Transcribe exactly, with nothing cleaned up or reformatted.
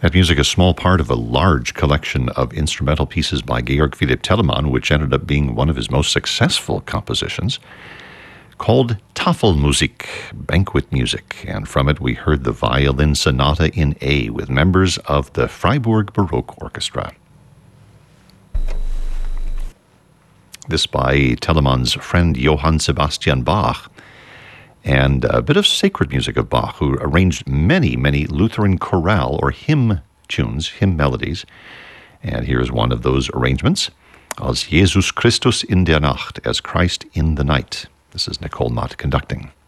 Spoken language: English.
That music, a small part of a large collection of instrumental pieces by Georg Philipp Telemann, which ended up being one of his most successful compositions, called Tafelmusik, banquet music. And from it we heard the Violin Sonata in A with members of the Freiburg Baroque Orchestra. This by Telemann's friend Johann Sebastian Bach, and a bit of sacred music of Bach, who arranged many, many Lutheran chorale or hymn tunes, hymn melodies. And here's one of those arrangements, Als Jesus Christus in der Nacht, as Christ in the night. This is Nicole Mott conducting.